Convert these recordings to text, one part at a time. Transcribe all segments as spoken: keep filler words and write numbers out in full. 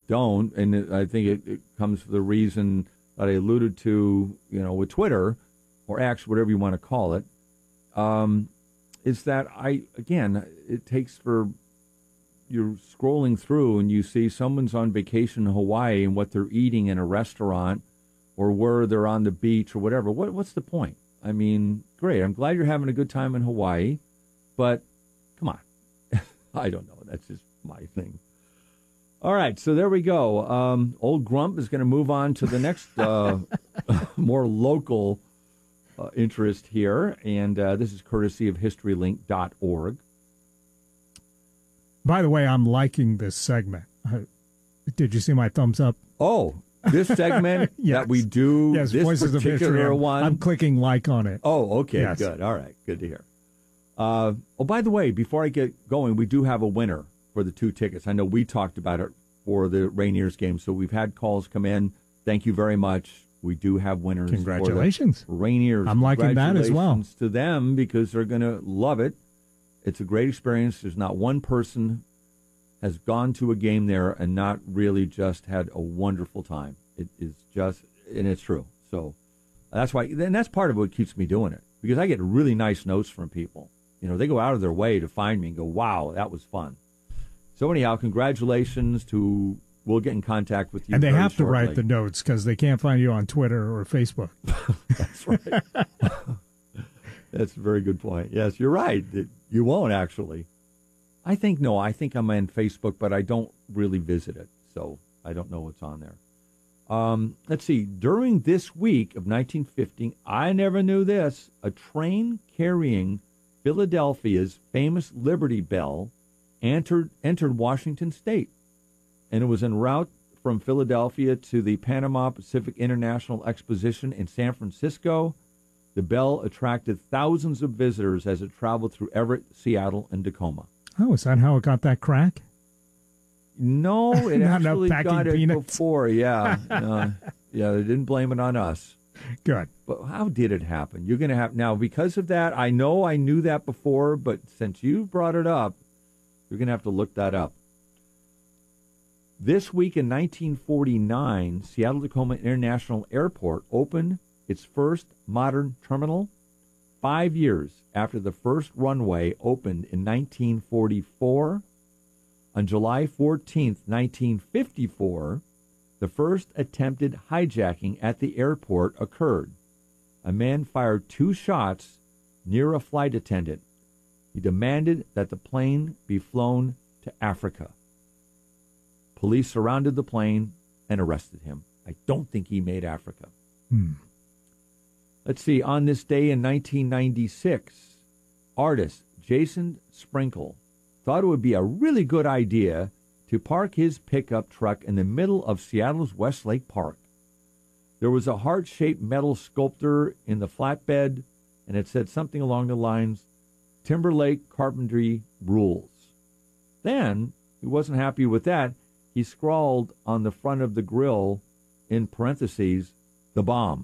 don't, and it, I think it, it comes for the reason that I alluded to, you know, with Twitter, or X, whatever you want to call it, um, is that I, again, it takes for, you're scrolling through and you see someone's on vacation in Hawaii and what they're eating in a restaurant or where they're on the beach or whatever. What, what's the point? I mean, great. I'm glad you're having a good time in Hawaii, but come on. I don't know. That's just my thing. All right, so there we go. Um, old Grump is going to move on to the next uh, more local uh, interest here, and uh, this is courtesy of history link dot org. By the way, I'm liking this segment. Uh, did you see my thumbs up? Oh, this segment yes. that we do, yes, this Voices of History. particular I'm, one? I'm clicking like on it. Oh, okay, yes. Good. All right, good to hear. Uh, oh, by the way, before I get going, we do have a winner for the two tickets. I know we talked about it for the Rainiers game, so we've had calls come in. Thank you very much. We do have winners. Congratulations. For the Rainiers. I'm liking that as well. Congratulations to them because they're going to love it. It's a great experience. There's not one person has gone to a game there and not really just had a wonderful time. It is just, and it's true. So that's why, and that's part of what keeps me doing it, because I get really nice notes from people. You know, they go out of their way to find me and go, wow, that was fun. So anyhow, congratulations to, we'll get in contact with you. And they very have to shortly. write the notes because they can't find you on Twitter or Facebook. That's right. That's a very good point. Yes, you're right. It, you won't actually. I think, no, I think I'm on Facebook, but I don't really visit it. So I don't know what's on there. Um, let's see. During this week of nineteen fifty, I never knew this, a train carrying Philadelphia's famous Liberty Bell entered entered Washington State, and it was en route from Philadelphia to the Panama Pacific International Exposition in San Francisco. The Bell attracted thousands of visitors as it traveled through Everett, Seattle, and Tacoma. Oh, is that how it got that crack? No, it Not actually enough packing got it peanuts. before. Yeah, uh, yeah, they didn't blame it on us. Good. But how did it happen? You're going to have now because of that. I know I knew that before, but since you brought it up, you're going to have to look that up. This week in nineteen forty-nine, Seattle-Tacoma International Airport opened its first modern terminal five years after the first runway opened in nineteen forty-four. On July fourteenth, nineteen fifty-four, the first attempted hijacking at the airport occurred. A man fired two shots near a flight attendant. He demanded that the plane be flown to Africa. Police surrounded the plane and arrested him. I don't think he made Africa. Hmm. Let's see. On this day in nineteen ninety-six, artist Jason Sprinkle thought it would be a really good idea to park his pickup truck in the middle of Seattle's Westlake Park. There was a heart-shaped metal sculpture in the flatbed, and it said something along the lines, Timberlake Carpentry Rules. Then, he wasn't happy with that. He scrawled on the front of the grill, in parentheses, the bomb.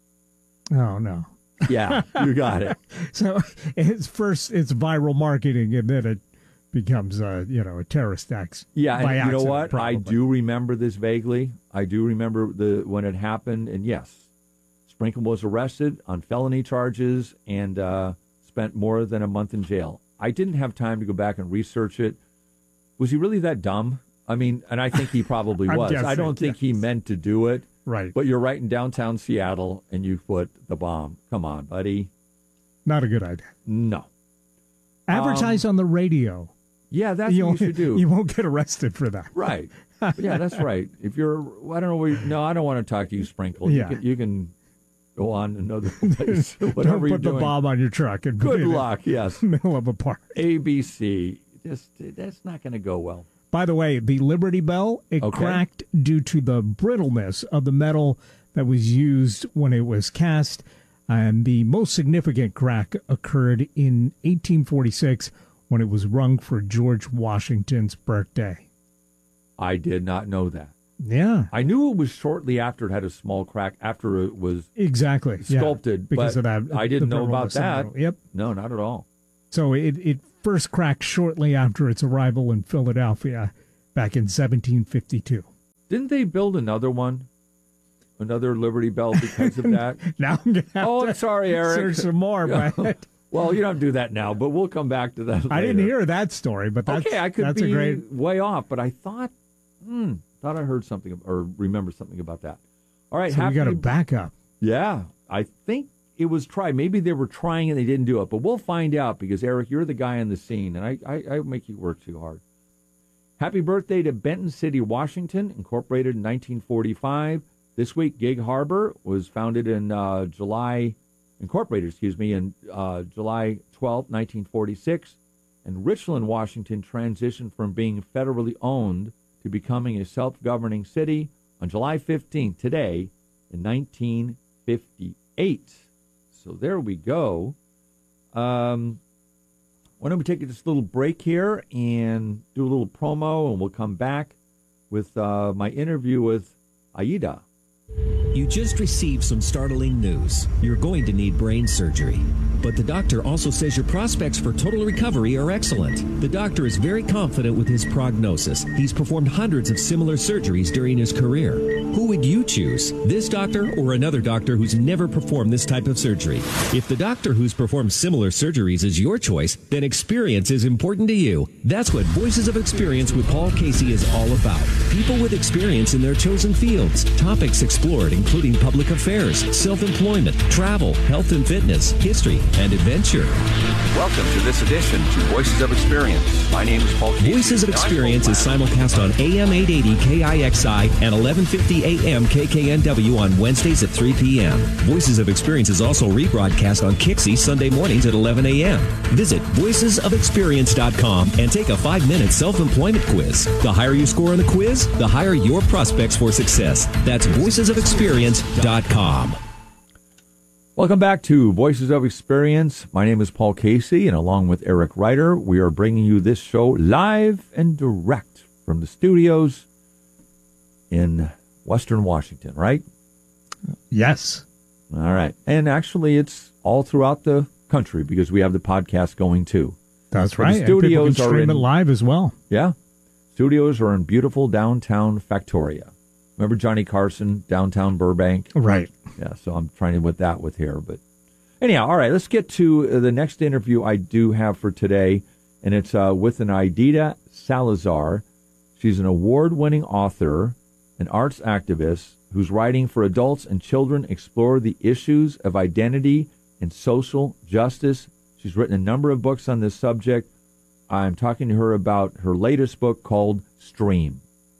Oh, no. Yeah, you got it. So it's first, it's viral marketing, and then it becomes, uh, you know, a terrorist act. Yeah, and by you know accident, what? probably. I do remember this vaguely. I do remember the when it happened, and yes, Sprinkle was arrested on felony charges and uh, spent more than a month in jail. I didn't have time to go back and research it. Was he really that dumb? I mean, and I think he probably was. guessing, I don't think yes. he meant to do it. Right. But you're right in downtown Seattle, and you put the bomb. Come on, buddy. Not a good idea. No. Advertise Um, on the radio. Yeah, that's you what you should do. You won't get arrested for that. Right. Yeah, that's right. If you're, I don't know where you, no, I don't want to talk to you, Sprinkle. Yeah. You can, you can go on another place, whatever Don't you're put the doing. bomb on your truck and put Good it luck, yes. in the middle of a park. A B C. Just, that's not going to go well. By the way, the Liberty Bell, it Okay. cracked due to the brittleness of the metal that was used when it was cast. And the most significant crack occurred in eighteen forty-six when it was rung for George Washington's birthday. I did not know that. Yeah. I knew it was shortly after it had a small crack, after it was Exactly. yeah, sculpted, because but of that. I didn't the know about brittleness of the that. metal. Yep. No, not at all. So it, it first cracked shortly after its arrival in Philadelphia back in seventeen fifty-two. Didn't they build another one? Another Liberty Bell because of that? Now I'm going to have oh, to I'm sorry, Eric. search some more. But well, you don't have to do that now, but we'll come back to that later. I didn't hear that story, but that's, okay, I could that's be a great... way off, but I thought, hmm, thought I heard something or remember something about that. All right, so happy, we got to back up. Yeah, I think it was tried. Maybe they were trying and they didn't do it, but we'll find out because, Eric, you're the guy on the scene, and I, I, I make you work too hard. Happy birthday to Benton City, Washington, incorporated in nineteen forty-five. This week, Gig Harbor was founded in uh, July, incorporated, excuse me, in uh, July twelfth, nineteen forty-six. And Richland, Washington transitioned from being federally owned to becoming a self-governing city on July fifteenth, today, in nineteen fifty-eight. So there we go. Um, why don't we take this little break here and do a little promo, and we'll come back with uh, my interview with Aida. You just received some startling news. You're going to need brain surgery. But the doctor also says your prospects for total recovery are excellent. The doctor is very confident with his prognosis. He's performed hundreds of similar surgeries during his career. Who would you choose? This doctor or another doctor who's never performed this type of surgery? If the doctor who's performed similar surgeries is your choice, then experience is important to you. That's what Voices of Experience with Paul Casey is all about. People with experience in their chosen fields. Topics explored including public affairs, self-employment, travel, health and fitness, history, and adventure. Welcome to this edition to Voices of Experience. My name is Paul Casey. Voices of Experience is simulcast on A M eight eighty K I X I and eleven fifty A M K K N W on Wednesdays at three p.m. Voices of Experience is also rebroadcast on Kixie Sunday mornings at eleven a.m. Visit voices of experience dot com and take a five-minute self-employment quiz. The higher you score on the quiz, the higher your prospects for success. That's voices of experience dot com. Welcome back to Voices of Experience. My name is Paul Casey, and along with Eric Ryder, we are bringing you this show live and direct from the studios in Western Washington, right? Yes. All right. And actually, it's all throughout the country because we have the podcast going, too. That's So right. the studios and people can stream are in, it live as well. Yeah. Studios are in beautiful downtown Factoria. Remember Johnny Carson, downtown Burbank? Right. Yeah, so I'm trying to with that with here. But anyhow, all right, let's get to the next interview I do have for today, and it's uh, with an Aida Salazar. She's an award-winning author, an arts activist, whose writing for adults and children explore the issues of identity and social justice. She's written a number of books on this subject. I'm talking to her about her latest book called Stream.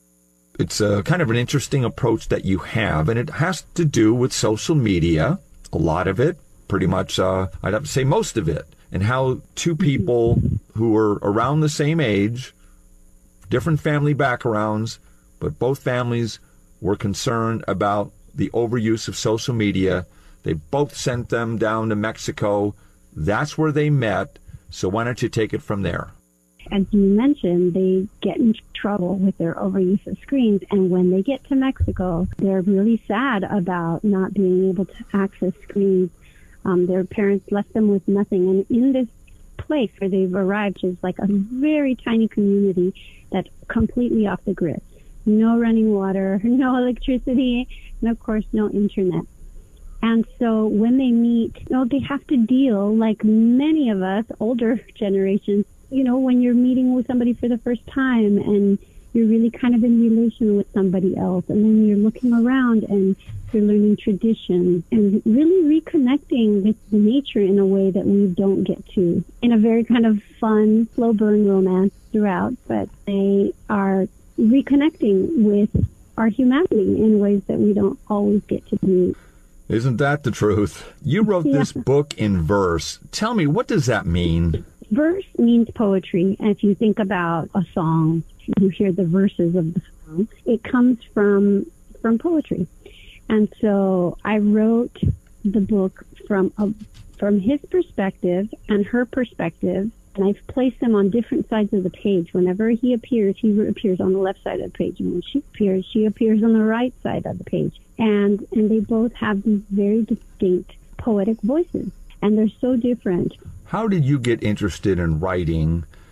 It's a kind of an interesting approach that you have, and it has to do with social media, a lot of it, pretty much, uh, I'd have to say most of it, and how two people who are around the same age, different family backgrounds, but both families were concerned about the overuse of social media. They both sent them down to Mexico. That's where they met, so why don't you take it from there? As you mentioned, they get in trouble with their overuse of screens, and when they get to Mexico, they're really sad about not being able to access screens. Um, their parents left them with nothing, and in this place where they've arrived is like a very tiny community that's completely off the grid. No running water, no electricity, and of course, no internet. And so when they meet, you know, they have to deal, like many of us, older generations, you know, when you're meeting with somebody for the first time and you're really kind of in relation with somebody else, and then you're looking around and you're learning traditions and really reconnecting with nature in a way that we don't get to, in a very kind of fun, slow burn romance throughout, but they are reconnecting with our humanity in ways that we don't always get to do. Isn't that the truth? You wrote Yeah. this book in verse. Tell me, what does that mean? Verse means poetry, and if you think about a song, you hear the verses of the song. It comes from from poetry, and so I wrote the book from a, from his perspective and her perspective, and I've placed them on different sides of the page. Whenever he appears, he appears on the left side of the page, and when she appears, she appears on the right side of the page, and and they both have these very distinct poetic voices, and they're so different. How did you get interested in writing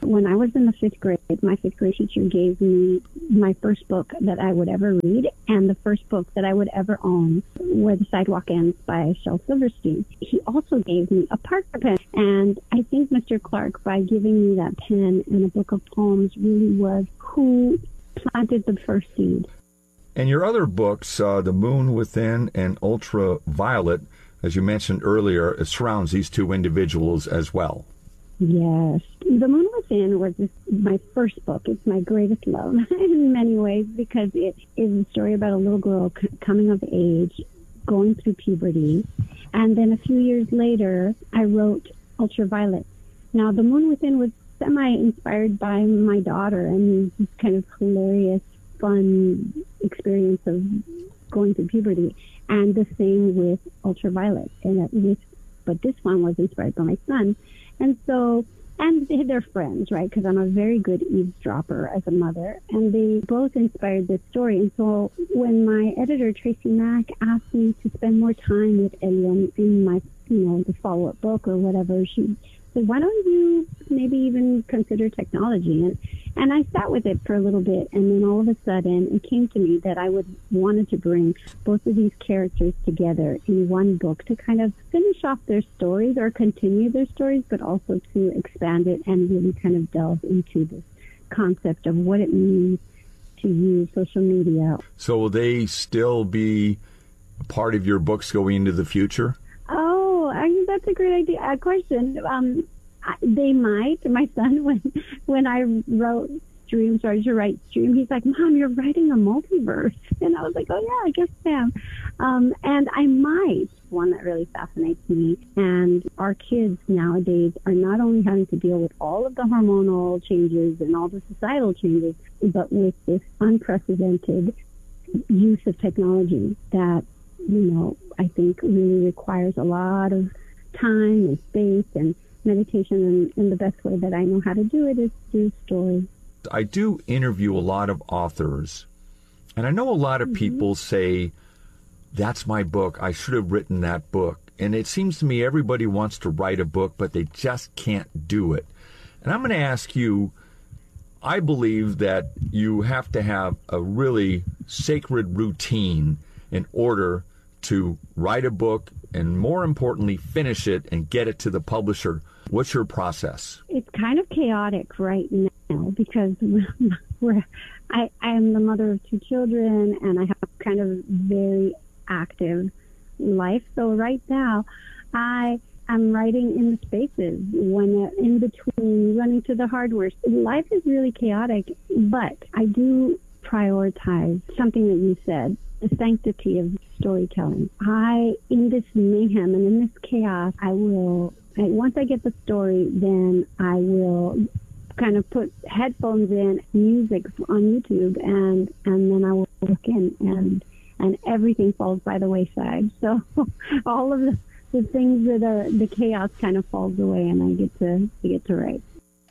When I was in the fifth grade, my fifth grade teacher gave me my first book that I would ever read, and the first book that I would ever own, Where the Sidewalk Ends by Shel Silverstein. He also gave me a Parker pen, and I think Mister Clark, by giving me that pen and a book of poems, really was who planted the first seed. And your other books, uh, The Moon Within and Ultraviolet, as you mentioned earlier, it surrounds these two individuals as well. Yes. The Moon Within was this, my first book. It's my greatest love in many ways because it is a story about a little girl c- coming of age, going through puberty. And then a few years later, I wrote Ultraviolet. Now, The Moon Within was semi-inspired by my daughter and this kind of hilarious, fun experience of going through puberty. And the same with Ultraviolet. And with, but this one was inspired by my son. And so, and they're friends, right? Because I'm a very good eavesdropper as a mother. And they both inspired this story. And so when my editor, Tracy Mack, asked me to spend more time with Elian in my, you know, the follow-up book or whatever, she said, why don't you maybe even consider technology? And, and I sat with it for a little bit. And then all of a sudden, it came to me that I would wanted to bring both of these characters together in one book to kind of finish off their stories or continue their stories, but also to expand it and really kind of delve into this concept of what it means to use social media. So will they still be a part of your books going into the future? Oh, I mean, that's a great idea. Uh, question. Um, I, they might. My son, when when I wrote Stream, started to write Stream, he's like, Mom, you're writing a multiverse. And I was like, oh, yeah, I guess I am. Um, and I might. One that really fascinates me. And our kids nowadays are not only having to deal with all of the hormonal changes and all the societal changes, but with this unprecedented use of technology that, you know, I think really requires a lot of time and space and meditation. And, and the best way that I know how to do it is through story. I do interview a lot of authors, and I know a lot of mm-hmm. people say, that's my book, I should have written that book. And it seems to me everybody wants to write a book, but they just can't do it. And I'm going to ask you, I believe that you have to have a really sacred routine in order to write a book and, more importantly, finish it and get it to the publisher. What's your process? It's kind of chaotic right now because we're, I, I am the mother of two children and I have kind of very active life. So right now I am writing in the spaces when uh, in between running to the hardware. Life is really chaotic, but I do prioritize something that you said, the sanctity of storytelling. I, in this mayhem and in this chaos, I will, I, once I get the story, then I will kind of put headphones in, music on YouTube, and, and then I will look in, and, and everything falls by the wayside. So all of the, the things that are, the chaos kind of falls away, and I get to, I get to write.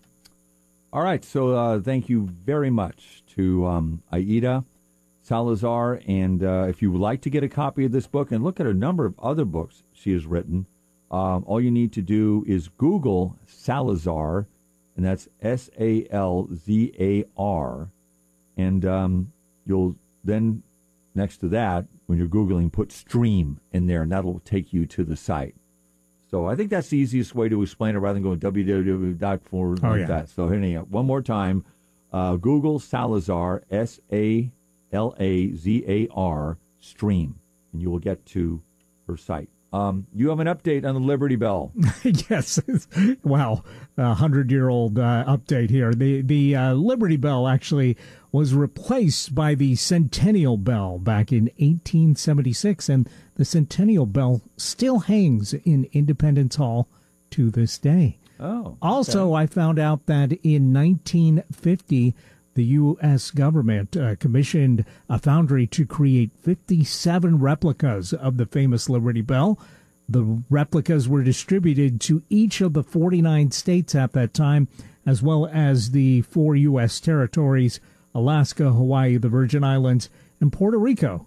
All right, so uh, thank you very much to um, Aida Salazar, and uh, if you would like to get a copy of this book and look at a number of other books she has written, um, all you need to do is Google Salazar, and that's S A L Z A R, and um, you'll then, next to that, when you're Googling, put Stream in there, and that'll take you to the site. So I think that's the easiest way to explain it rather than going w w w dot forward oh, like yeah. that. So here, one more time, uh, Google Salazar, S A L A Z A R, Stream, and you will get to her site. Um, you have an update on the Liberty Bell. Yes. Wow. A hundred-year-old uh, update here. The, the uh, Liberty Bell actually was replaced by the Centennial Bell back in eighteen seventy-six, and the Centennial Bell still hangs in Independence Hall to this day. Oh. Okay. Also, I found out that in nineteen fifty, the U S government uh, commissioned a foundry to create fifty-seven replicas of the famous Liberty Bell. The replicas were distributed to each of the forty-nine states at that time, as well as the four U S territories, Alaska, Hawaii, the Virgin Islands, and Puerto Rico.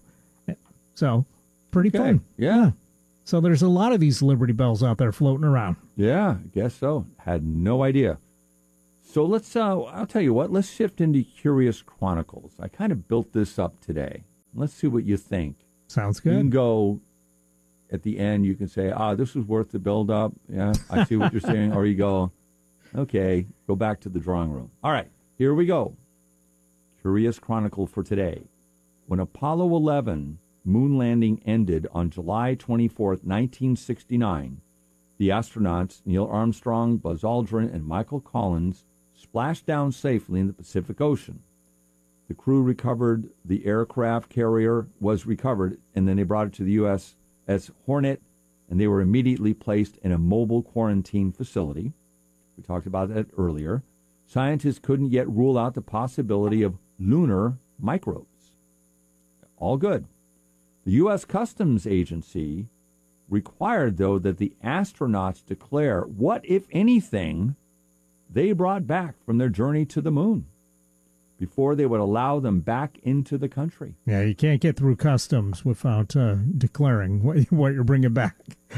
So, pretty okay. fun. Yeah. yeah. So there's a lot of these Liberty Bells out there floating around. Yeah, I guess so. Had no idea. So let's, uh, I'll tell you what, let's shift into Curious Chronicles. I kind of built this up today. Let's see what you think. Sounds You can good. go at the end, you can say, ah, this was worth the build up. Yeah, I see what you're saying. Or you go, okay, go back to the drawing room. All right, here we go. Curious Chronicle for today. When Apollo eleven moon landing ended on July twenty-fourth, nineteen sixty-nine, the astronauts Neil Armstrong, Buzz Aldrin, and Michael Collins splashed down safely in the Pacific Ocean. The crew recovered, the aircraft carrier was recovered, and then they brought it to the U S S Hornet, and they were immediately placed in a mobile quarantine facility. We talked about that earlier. Scientists couldn't yet rule out the possibility of lunar microbes. All good. The U S Customs Agency required, though, that the astronauts declare what, if anything, they brought back from their journey to the moon before they would allow them back into the country. Yeah, you can't get through customs without uh, declaring what, what you're bringing back.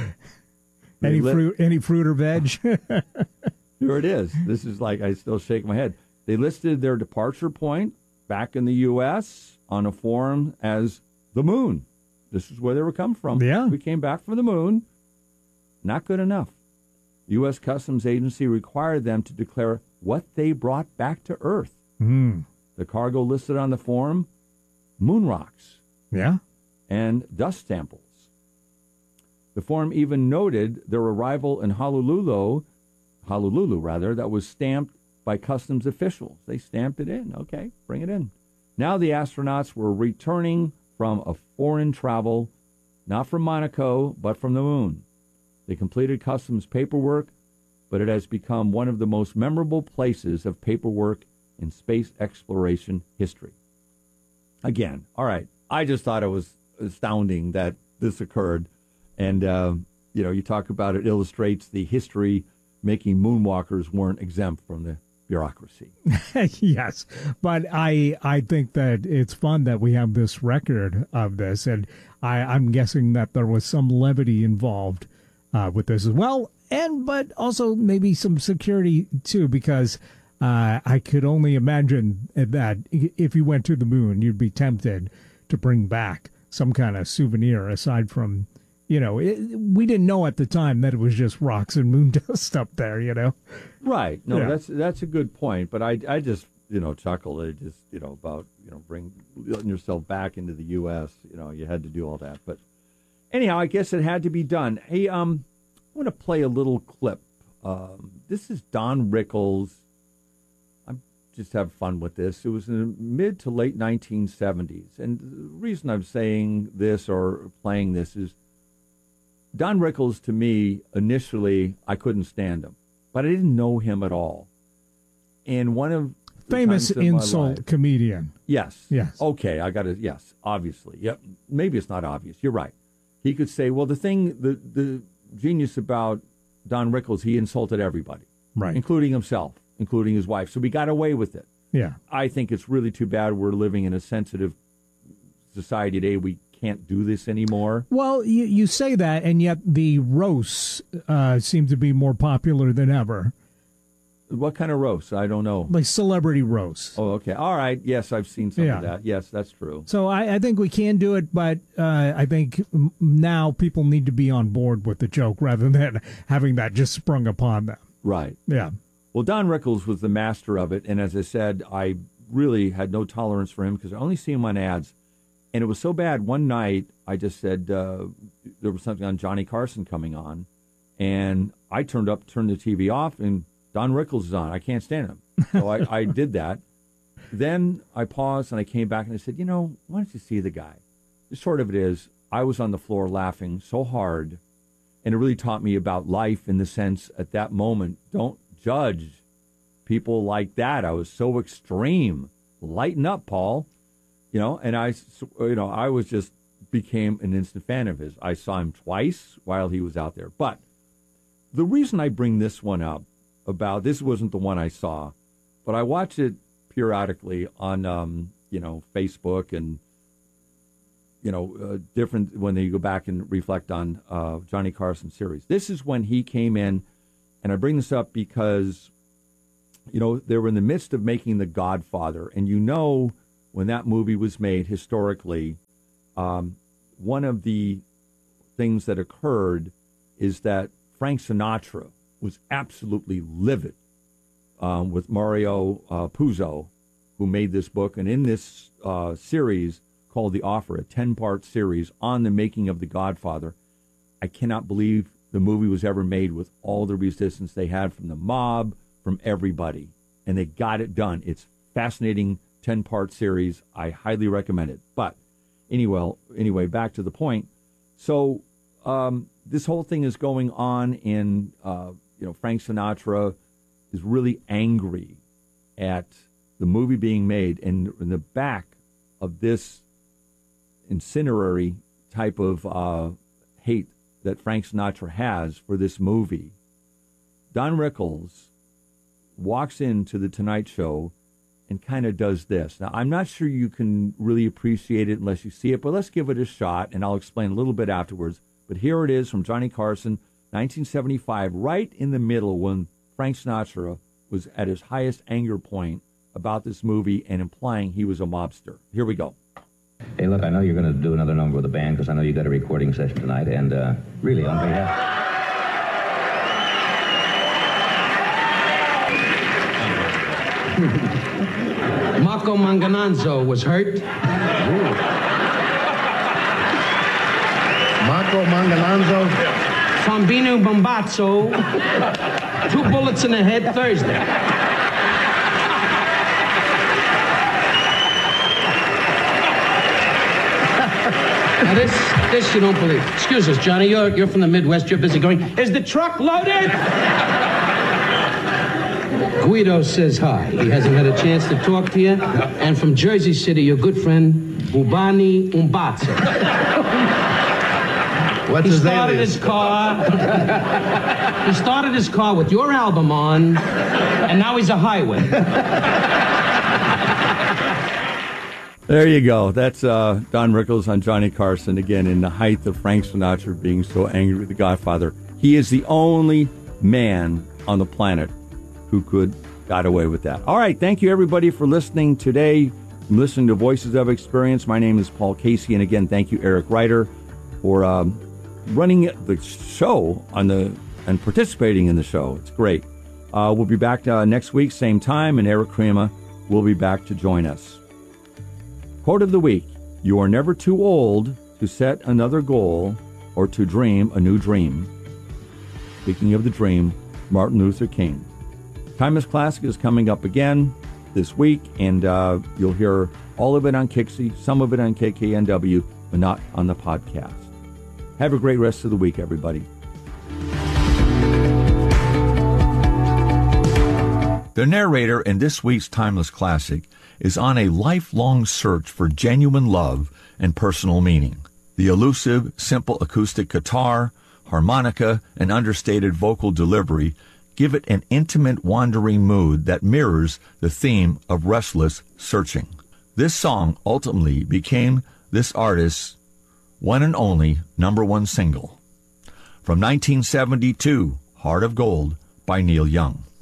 any Let- fruit, any fruit or veg. Here it is. This is like, I still shake my head. They listed their departure point back in the U S on a form as the moon. This is where they were coming from. Yeah. We came back from the moon. Not good enough. The U S Customs Agency required them to declare what they brought back to Earth. Mm. The cargo listed on the form, moon rocks Yeah. and dust samples. The form even noted their arrival in Honolulu, Honolulu rather, that was stamped by customs officials. They stamped it in. Okay, bring it in. Now the astronauts were returning from a foreign travel, not from Monaco, but from the moon. They completed customs paperwork, but it has become one of the most memorable places of paperwork in space exploration history. Again, all right, I just thought it was astounding that this occurred. And, uh, you know, you talk about it illustrates the history making moonwalkers weren't exempt from the bureaucracy. Yes, but I I think that it's fun that we have this record of this, and I, I'm guessing that there was some levity involved uh, with this as well, and but also maybe some security too, because uh, I could only imagine that if you went to the moon, you'd be tempted to bring back some kind of souvenir aside from, you know, it, we didn't know at the time that it was just rocks and moon dust up there, you know. Right. No, Yeah. that's that's a good point. But I, I just, you know, chuckle. I just, you know, about, you know, bring letting yourself back into the U S. You know, you had to do all that. But anyhow, I guess it had to be done. Hey, um, I want to play a little clip. Um, this is Don Rickles. I'm just have fun with this. It was in the mid to late nineteen seventies. And the reason I'm saying this or playing this is Don Rickles, to me, initially, I couldn't stand him. But I didn't know him at all. And one of the Famous times in my insult life- comedian. Yes. Yes. Okay, I got it. Yes, obviously. Yep. Maybe it's not obvious. You're right. He could say, well, the thing, the, the genius about Don Rickles, he insulted everybody, Right. including himself, including his wife. So we got away with it. Yeah. I think it's really too bad we're living in a sensitive society today. We can't do this anymore. Well, you, you say that, and yet the roasts uh, seem to be more popular than ever. What kind of roast? I don't know. Like celebrity roasts. Oh, okay. All right. Yes, I've seen some Yeah. of that. Yes, that's true. So I, I think we can do it, but uh, I think m- now people need to be on board with the joke rather than having that just sprung upon them. Right. Yeah. Well, Don Rickles was the master of it. And as I said, I really had no tolerance for him because I only see him on ads. And it was so bad. One night, I just said uh, there was something on Johnny Carson coming on. And I turned up, turned the T V off, and Don Rickles is on. I can't stand him. So I, I did that. Then I paused and I came back and I said, you know, why don't you see the guy? The short of it is, I was on the floor laughing so hard. And it really taught me about life in the sense at that moment, don't judge people like that. I was so extreme. Lighten up, Paul. You know, and I, you know, I was just became an instant fan of his. I saw him twice while he was out there. But the reason I bring this one up about, this wasn't the one I saw, but I watch it periodically on, um, you know, Facebook and, you know, uh, different when they go back and reflect on uh, Johnny Carson series. This is when he came in, and I bring this up because you know, they were in the midst of making The Godfather. And you know, when that movie was made historically, um, one of the things that occurred is that Frank Sinatra was absolutely livid um, with Mario uh, Puzo, who made this book. And in this uh, series called The Offer, a ten-part series on the making of The Godfather, I cannot believe the movie was ever made with all the resistance they had from the mob, from everybody. And they got it done. It's fascinating ten-part series. I highly recommend it. But anyway, anyway, back to the point. So um, this whole thing is going on in, uh, you know, Frank Sinatra is really angry at the movie being made. And in the back of this incendiary type of uh, hate that Frank Sinatra has for this movie, Don Rickles walks into the Tonight Show and kind of does this. Now, I'm not sure you can really appreciate it unless you see it, but let's give it a shot, and I'll explain a little bit afterwards. But here it is from Johnny Carson, nineteen seventy-five, right in the middle when Frank Sinatra was at his highest anger point about this movie and implying he was a mobster. Here we go. Hey, look, I know you're going to do another number with the band because I know you got a recording session tonight, and uh, really, on behalf... Marco Mangananzo was hurt. Marco Mangananzo? Fambino Bombazzo. Two bullets in the head Thursday. Now this, this you don't believe. Excuse us, Johnny, you're, you're from the Midwest, you're busy going, is the truck loaded? Guido says hi. He hasn't had a chance to talk to you. And from Jersey City, your good friend, Bubani Umbatsa. What's he his started alias? his car. He started his car with your album on, and now he's a highway. There you go. That's uh, Don Rickles on Johnny Carson, again, in the height of Frank Sinatra being so angry with The Godfather. He is the only man on the planet who could got away with that. All right, thank you, everybody, for listening today. I'm listening to Voices of Experience. My name is Paul Casey, and again, thank you, Eric Ryder, for um, running the show on the and participating in the show. It's great. Uh, we'll be back uh, next week, same time, and Eric Krema will be back to join us. Quote of the week: "You are never too old to set another goal or to dream a new dream." Speaking of the dream, Martin Luther King. Timeless Classic is coming up again this week, and uh, you'll hear all of it on Kixie, some of it on K K N W, but not on the podcast. Have a great rest of the week, everybody. The narrator in this week's Timeless Classic is on a lifelong search for genuine love and personal meaning. The elusive, simple acoustic guitar, harmonica, and understated vocal delivery give it an intimate, wandering mood that mirrors the theme of restless searching. This song ultimately became this artist's one and only number one single. From nineteen seventy-two, Heart of Gold by Neil Young.